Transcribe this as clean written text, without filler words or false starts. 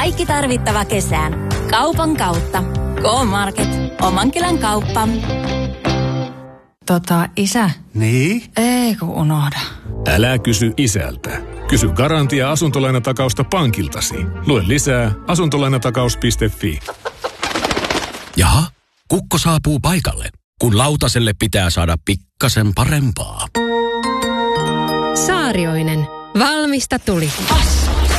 Kaikki tarvittava kesään. Kaupan kautta. K-Market. Omankylän kauppa. Isä. Niin? Ei kun unohda. Älä kysy isältä. Kysy Garantia asuntolainatakausta pankiltasi. Lue lisää asuntolainatakaus.fi. Jaha, kukko saapuu paikalle, kun lautaselle pitää saada pikkasen parempaa. Saarioinen. Valmista tuli.